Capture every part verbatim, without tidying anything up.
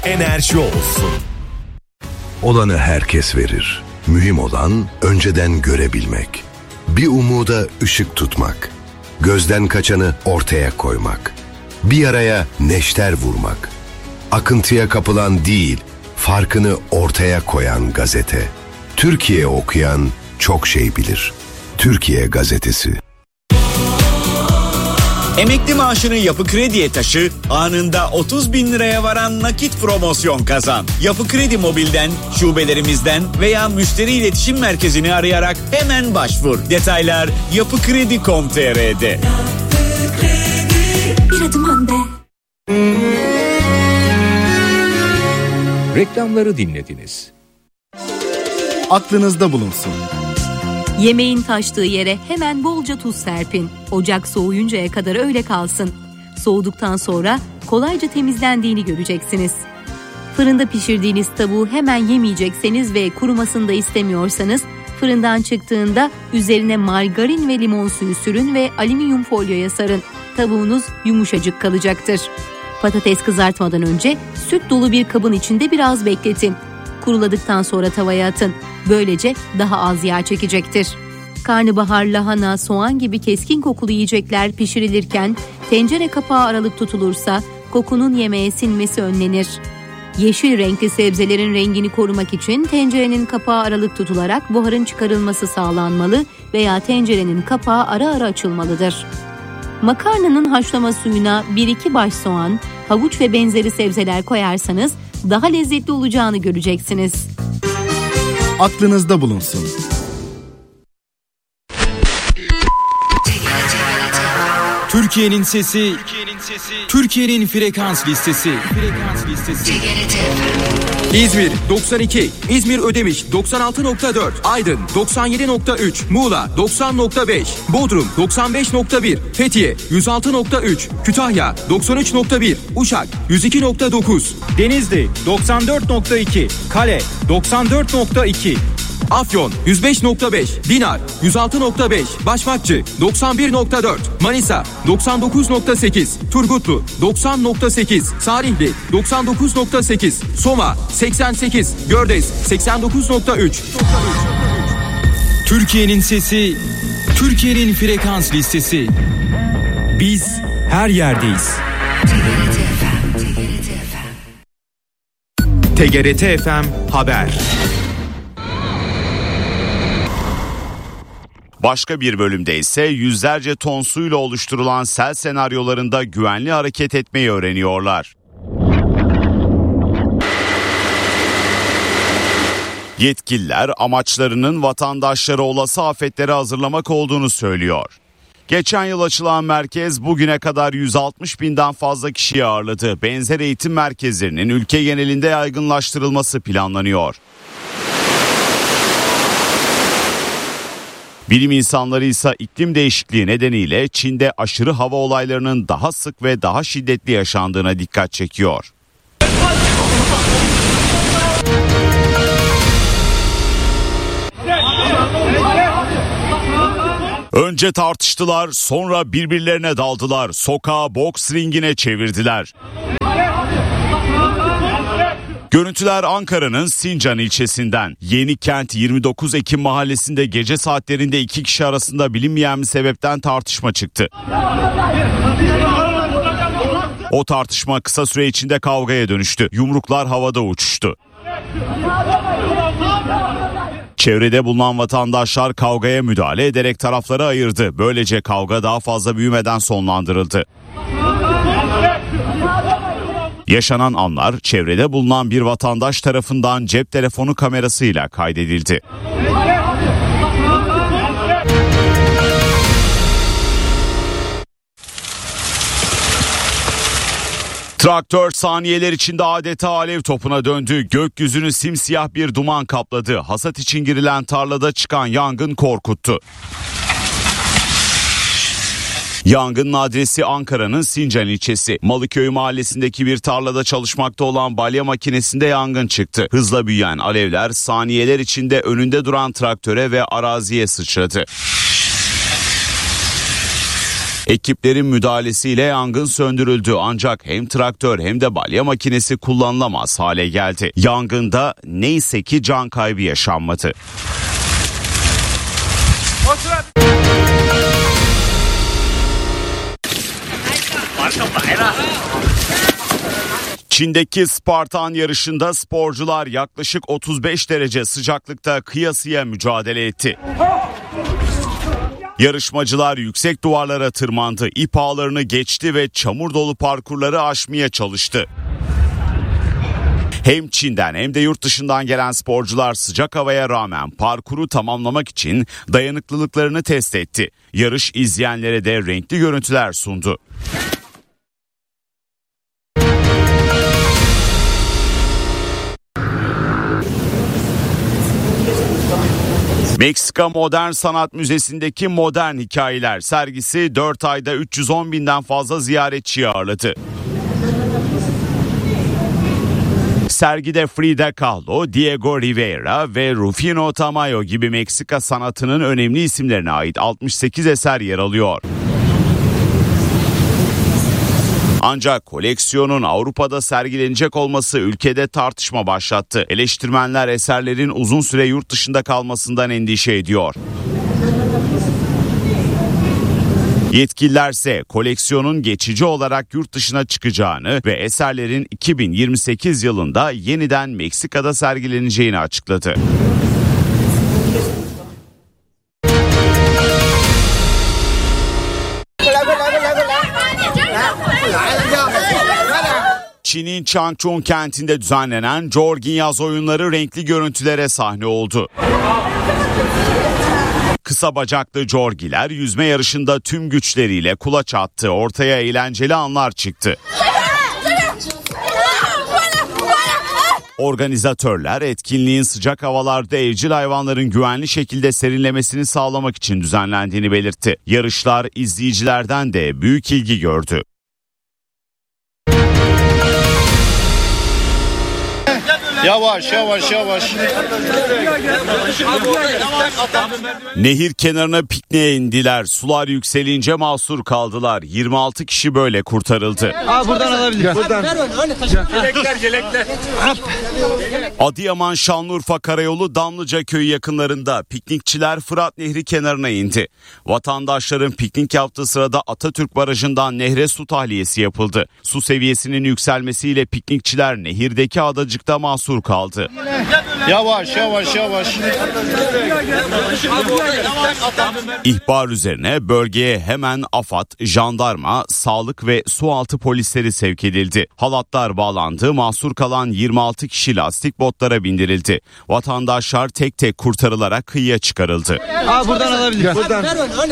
enerji olsun. Olanı herkes verir. Mühim olan önceden görebilmek. Bir umuda ışık tutmak. Gözden kaçanı ortaya koymak. Bir yaraya neşter vurmak. Akıntıya kapılan değil, farkını ortaya koyan gazete. Türkiye okuyan çok şey bilir. Türkiye Gazetesi. Emekli maaşını Yapı Kredi'ye taşı, anında otuz bin liraya varan nakit promosyon kazan. Yapı Kredi Mobil'den, şubelerimizden veya müşteri iletişim merkezini arayarak hemen başvur. Detaylar yapıkredi nokta com nokta tr'de. Bir adım önde. Reklamları dinlediniz. Aklınızda bulunsun. Yemeğin taştığı yere hemen bolca tuz serpin. Ocak soğuyuncaya kadar öyle kalsın. Soğuduktan sonra kolayca temizlendiğini göreceksiniz. Fırında pişirdiğiniz tavuğu hemen yemeyecekseniz ve kurumasını da istemiyorsanız, fırından çıktığında üzerine margarin ve limon suyu sürün ve alüminyum folyoya sarın. Tavuğunuz yumuşacık kalacaktır. Patates kızartmadan önce süt dolu bir kabın içinde biraz bekletin. Kuruladıktan sonra tavaya atın. Böylece daha az yağ çekecektir. Karnabahar, lahana, soğan gibi keskin kokulu yiyecekler pişirilirken tencere kapağı aralık tutulursa kokunun yemeğe sinmesi önlenir. Yeşil renkli sebzelerin rengini korumak için tencerenin kapağı aralık tutularak buharın çıkarılması sağlanmalı veya tencerenin kapağı ara ara açılmalıdır. Makarnanın haşlama suyuna bir iki baş soğan, havuç ve benzeri sebzeler koyarsanız daha lezzetli olacağını göreceksiniz. Aklınızda bulunsun. Türkiye'nin sesi, Türkiye'nin frekans listesi. Frekans listesi. İzmir doksan iki, İzmir Ödemiş doksan altı nokta dört, Aydın doksan yedi nokta üç, Muğla doksan nokta beş, Bodrum doksan beş nokta bir, Fethiye yüz altı nokta üç, Kütahya doksan üç nokta bir, Uşak yüz iki nokta dokuz, Denizli doksan dört nokta iki, Kale doksan dört nokta iki, Afyon yüz beş nokta beş, Dinar yüz altı nokta beş, Başmakçı doksan bir nokta dört, Manisa doksan dokuz nokta sekiz, Turgutlu doksan nokta sekiz, Salihli doksan dokuz nokta sekiz, Soma seksen sekiz, Gördes seksen dokuz nokta üç. Türkiye'nin sesi, Türkiye'nin frekans listesi. Biz her yerdeyiz. T G R T F M Haber. Başka bir bölümde ise yüzlerce ton suyla oluşturulan sel senaryolarında güvenli hareket etmeyi öğreniyorlar. Yetkililer amaçlarının vatandaşları olası afetlere hazırlamak olduğunu söylüyor. Geçen yıl açılan merkez bugüne kadar yüz altmış binden fazla kişiyi ağırladı. Benzer eğitim merkezlerinin ülke genelinde yaygınlaştırılması planlanıyor. Bilim insanları ise iklim değişikliği nedeniyle Çin'de aşırı hava olaylarının daha sık ve daha şiddetli yaşandığına dikkat çekiyor. Önce tartıştılar, sonra birbirlerine daldılar. Sokağı boks ringine çevirdiler. Görüntüler Ankara'nın Sincan ilçesinden. Yenikent yirmi dokuz Ekim mahallesinde gece saatlerinde iki kişi arasında bilinmeyen bir sebepten tartışma çıktı. O tartışma kısa süre içinde kavgaya dönüştü. Yumruklar havada uçuştu. Çevrede bulunan vatandaşlar kavgaya müdahale ederek tarafları ayırdı. Böylece kavga daha fazla büyümeden sonlandırıldı. Yaşanan anlar çevrede bulunan bir vatandaş tarafından cep telefonu kamerasıyla kaydedildi. Traktör saniyeler içinde adeta alev topuna döndü. Gökyüzünü simsiyah bir duman kapladı. Hasat için girilen tarlada çıkan yangın korkuttu. Yangının adresi Ankara'nın Sincan ilçesi. Malıköy mahallesindeki bir tarlada çalışmakta olan balya makinesinde yangın çıktı. Hızla büyüyen alevler saniyeler içinde önünde duran traktöre ve araziye sıçradı. Ekiplerin müdahalesiyle yangın söndürüldü ancak hem traktör hem de balya makinesi kullanılamaz hale geldi. Yangında neyse ki can kaybı yaşanmadı. Çin'deki Spartan yarışında sporcular yaklaşık otuz beş derece sıcaklıkta kıyasıya mücadele etti. Yarışmacılar yüksek duvarlara tırmandı, ip ağlarını geçti ve çamur dolu parkurları aşmaya çalıştı. Hem Çin'den hem de yurt dışından gelen sporcular sıcak havaya rağmen parkuru tamamlamak için dayanıklılıklarını test etti. Yarış izleyenlere de renkli görüntüler sundu. Meksika Modern Sanat Müzesi'ndeki Modern Hikayeler sergisi dört ayda üç yüz on binden fazla ziyaretçi ağırladı. Sergide Frida Kahlo, Diego Rivera ve Rufino Tamayo gibi Meksika sanatının önemli isimlerine ait altmış sekiz eser yer alıyor. Ancak koleksiyonun Avrupa'da sergilenecek olması ülkede tartışma başlattı. Eleştirmenler eserlerin uzun süre yurt dışında kalmasından endişe ediyor. Yetkililerse koleksiyonun geçici olarak yurt dışına çıkacağını ve eserlerin iki bin yirmi sekiz yılında yeniden Meksika'da sergileneceğini açıkladı. Çin'in Changchun kentinde düzenlenen Georgin Yaz Oyunları renkli görüntülere sahne oldu. Kısa bacaklı Georgiler yüzme yarışında tüm güçleriyle kulaç attı. Ortaya eğlenceli anlar çıktı. Organizatörler etkinliğin sıcak havalarda evcil hayvanların güvenli şekilde serinlemesini sağlamak için düzenlendiğini belirtti. Yarışlar izleyicilerden de büyük ilgi gördü. Yavaş yavaş yavaş. Nehir kenarına pikniğe indiler. Sular yükselince mahsur kaldılar. yirmi altı kişi böyle kurtarıldı. Aa, buradan alabiliriz. Buradan. Yelekler, yelekler. Adıyaman Şanlıurfa Karayolu Damlıca köyü yakınlarında piknikçiler Fırat Nehri kenarına indi. Vatandaşların piknik yaptığı sırada Atatürk Barajı'ndan nehre su tahliyesi yapıldı. Su seviyesinin yükselmesiyle piknikçiler nehirdeki adacıkta mahsur kaldı. Yavaş yavaş yavaş. İhbar üzerine bölgeye hemen AFAD, jandarma, sağlık ve sualtı polisleri sevk edildi. Halatlar bağlandı, mahsur kalan yirmi altı kişi lastik botlara bindirildi. Vatandaşlar tek tek kurtarılarak kıyıya çıkarıldı. Aa, buradan alabiliriz. Buradan.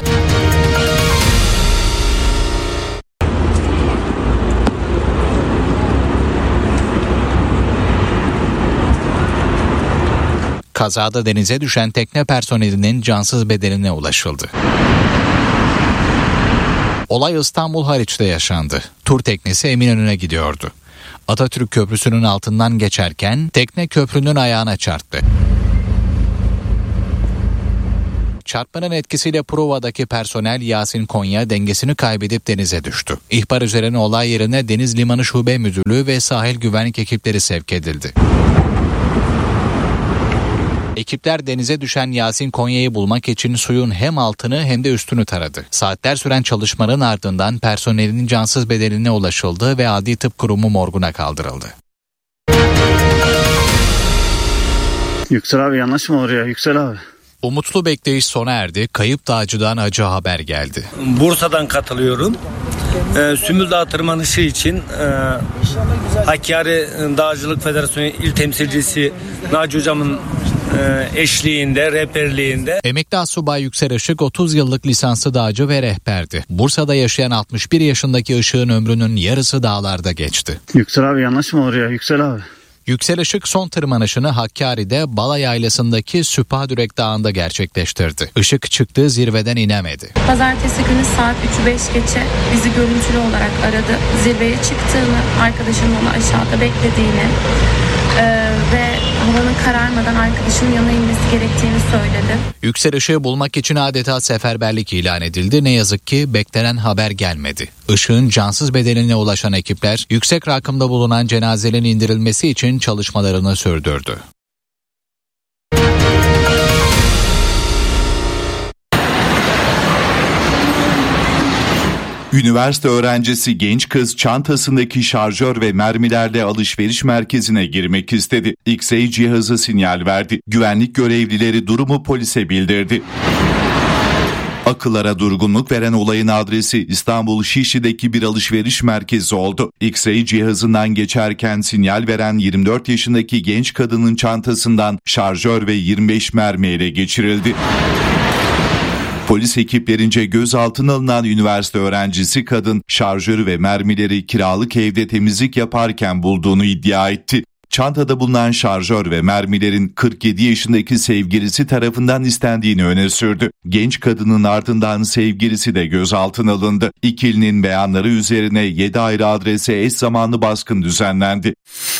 Kazada denize düşen tekne personelinin cansız bedenine ulaşıldı. Olay İstanbul Haliç'te yaşandı. Tur teknesi Eminönü'ne gidiyordu. Atatürk Köprüsü'nün altından geçerken tekne köprünün ayağına çarptı. Çarpmanın etkisiyle Prova'daki personel Yasin Konya dengesini kaybedip denize düştü. İhbar üzerine olay yerine Deniz Limanı Şube Müdürlüğü ve sahil güvenlik ekipleri sevk edildi. Ekipler denize düşen Yasin Konya'yı bulmak için suyun hem altını hem de üstünü taradı. Saatler süren çalışmanın ardından personelin cansız bedenine ulaşıldı ve Adli Tıp Kurumu morguna kaldırıldı. Yüksel abi, yanlış mı oraya Yüksel abi? Umutlu bekleyiş sona erdi. Kayıp dağcıdan acı haber geldi. Bursa'dan katılıyorum. Ee, Sümül Dağı tırmanışı için e, Hakkari Dağcılık Federasyonu İl Temsilcisi Naci Hocam'ın e, eşliğinde, rehberliğinde. Emekli Asubay Yüksel Işık otuz yıllık lisanslı dağcı ve rehberdi. Bursa'da yaşayan altmış bir yaşındaki Işık'ın ömrünün yarısı dağlarda geçti. Yüksel abi, yanlış mı oraya Yüksel abi? Yüksel Işık son tırmanışını Hakkari'de Bala Yaylası'ndaki Süpahadürek Dağı'nda gerçekleştirdi. Işık çıktığı zirveden inemedi. Pazartesi günü saat üçü beş geçe bizi görüntülü olarak aradı. Zirveye çıktığını, arkadaşının onu aşağıda beklediğini, Ee, ve havanın kararmadan arkadaşımın yanına inmesi gerektiğini söyledi. Yüksel Işık'ı bulmak için adeta seferberlik ilan edildi. Ne yazık ki beklenen haber gelmedi. Işık'ın cansız bedenine ulaşan ekipler yüksek rakımda bulunan cenazelerin indirilmesi için çalışmalarını sürdürdü. Üniversite öğrencisi genç kız çantasındaki şarjör ve mermilerle alışveriş merkezine girmek istedi. X-ray cihazı sinyal verdi. Güvenlik görevlileri durumu polise bildirdi. Akıllara durgunluk veren olayın adresi İstanbul Şişli'deki bir alışveriş merkezi oldu. X-ray cihazından geçerken sinyal veren yirmi dört yaşındaki genç kadının çantasından şarjör ve yirmi beş mermi ele geçirildi. Polis ekiplerince gözaltına alınan üniversite öğrencisi kadın şarjörü ve mermileri kiralık evde temizlik yaparken bulduğunu iddia etti. Çantada bulunan şarjör ve mermilerin kırk yedi yaşındaki sevgilisi tarafından istendiğini öne sürdü. Genç kadının ardından sevgilisi de gözaltına alındı. İkilinin beyanları üzerine yedi ayrı adrese eş zamanlı baskın düzenlendi.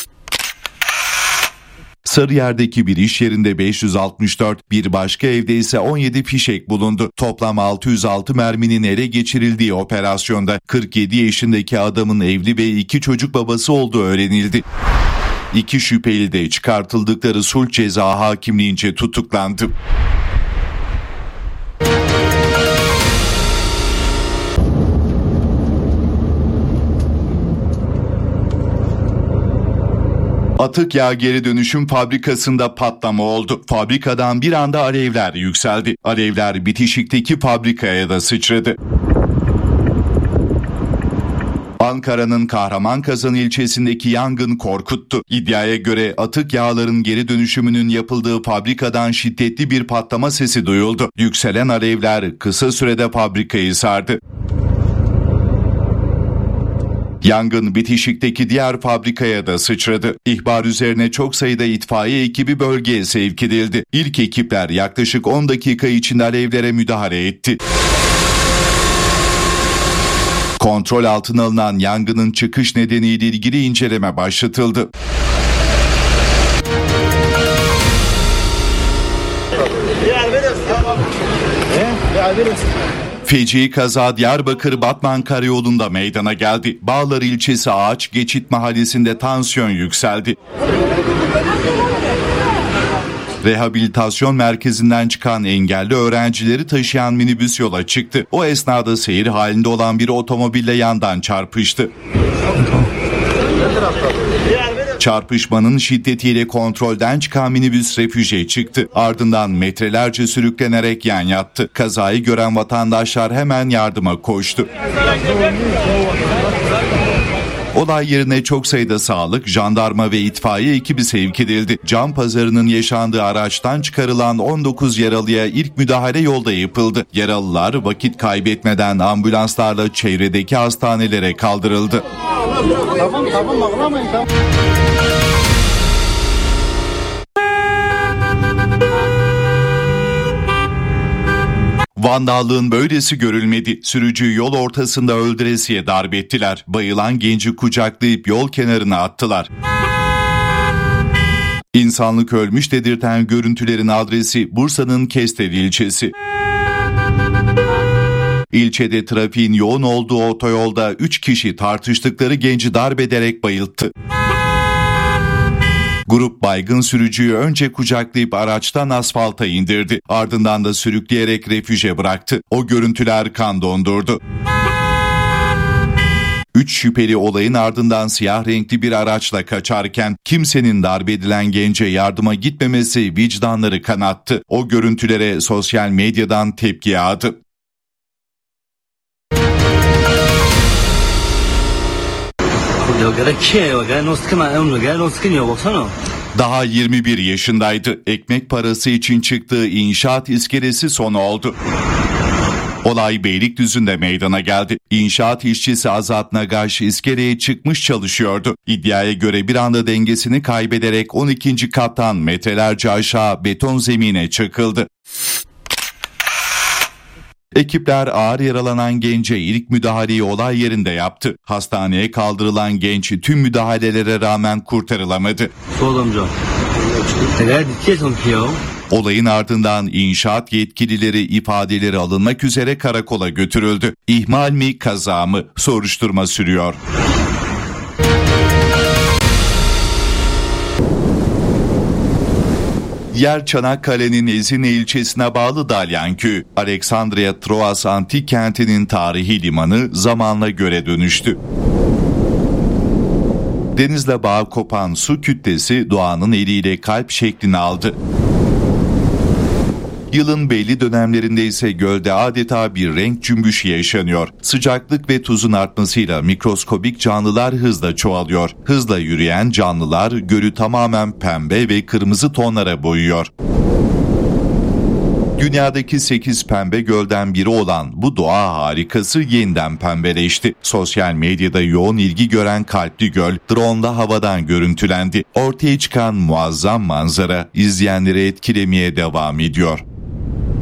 Sarıyer'deki bir iş yerinde beş yüz altmış dört, bir başka evde ise on yedi fişek bulundu. Toplam altı yüz altı merminin ele geçirildiği operasyonda kırk yedi yaşındaki adamın evli ve iki çocuk babası olduğu öğrenildi. İki şüpheli de çıkartıldıkları sulh ceza hakimliğince tutuklandı. Atık yağ geri dönüşüm fabrikasında patlama oldu. Fabrikadan bir anda alevler yükseldi. Alevler bitişikteki fabrikaya da sıçradı. Ankara'nın Kahramanmaraş ilçesindeki yangın korkuttu. İddiaya göre atık yağların geri dönüşümünün yapıldığı fabrikadan şiddetli bir patlama sesi duyuldu. Yükselen alevler kısa sürede fabrikayı sardı. Yangın bitişikteki diğer fabrikaya da sıçradı. İhbar üzerine çok sayıda itfaiye ekibi bölgeye sevk edildi. İlk ekipler yaklaşık on dakika içinde alevlere müdahale etti. Kontrol altına alınan yangının çıkış nedeniyle ilgili inceleme başlatıldı. Feci kaza Diyarbakır Batman Karayolu'nda meydana geldi. Bağlar ilçesi Ağaç Geçit Mahallesi'nde tansiyon yükseldi. Rehabilitasyon merkezinden çıkan engelli öğrencileri taşıyan minibüs yola çıktı. O esnada seyir halinde olan bir otomobille yandan çarpıştı. Çarpışmanın şiddetiyle kontrolden çıkan minibüs refüje çıktı. Ardından metrelerce sürüklenerek yan yattı. Kazayı gören vatandaşlar hemen yardıma koştu. Olay yerine çok sayıda sağlık, jandarma ve itfaiye ekibi sevk edildi. Can pazarının yaşandığı araçtan çıkarılan on dokuz yaralıya ilk müdahale yolda yapıldı. Yaralılar vakit kaybetmeden ambulanslarla çevredeki hastanelere kaldırıldı. Tamam tamam ağlamayın tamam. Vandallığın böylesi görülmedi. Sürücüyü yol ortasında öldüresiye darp ettiler. Bayılan genci kucaklayıp yol kenarına attılar. İnsanlık ölmüş dedirten görüntülerin adresi Bursa'nın Kestel ilçesi. İlçede trafiğin yoğun olduğu otoyolda üç kişi tartıştıkları genci darp ederek bayılttı. Grup baygın sürücüyü önce kucaklayıp araçtan asfalta indirdi. Ardından da sürükleyerek refüje bıraktı. O görüntüler kan dondurdu. Üç şüpheli olayın ardından siyah renkli bir araçla kaçarken kimsenin darp edilen gence yardıma gitmemesi vicdanları kanattı. O görüntülere sosyal medyadan tepki yağdı. Daha yirmi bir yaşındaydı. Ekmek parası için çıktığı inşaat iskelesi sonu oldu. Olay Beylikdüzü'nde meydana geldi. İnşaat işçisi Azat Nagaş iskeleye çıkmış çalışıyordu. İddiaya göre bir anda dengesini kaybederek on ikinci kattan metrelerce aşağı beton zemine çakıldı. Ekipler ağır yaralanan gence ilk müdahaleyi olay yerinde yaptı. Hastaneye kaldırılan genç tüm müdahalelere rağmen kurtarılamadı. Olayın ardından inşaat yetkilileri ifadeleri alınmak üzere karakola götürüldü. İhmal mi, kaza mı? Soruşturma sürüyor. Yer Çanakkale'nin Ezine ilçesine bağlı Dalyanköy'ü, Aleksandria Troas antik kentinin tarihi limanı zamanla göle dönüştü. Denizle bağ kopan su kütlesi doğanın eliyle kalp şeklini aldı. Yılın belli dönemlerinde ise gölde adeta bir renk cümbüşü yaşanıyor. Sıcaklık ve tuzun artmasıyla mikroskobik canlılar hızla çoğalıyor. Hızla yürüyen canlılar gölü tamamen pembe ve kırmızı tonlara boyuyor. Dünyadaki sekiz pembe gölden biri olan bu doğa harikası yeniden pembeleşti. Sosyal medyada yoğun ilgi gören kalpli göl drone'la havadan görüntülendi. Ortaya çıkan muazzam manzara izleyenleri etkilemeye devam ediyor.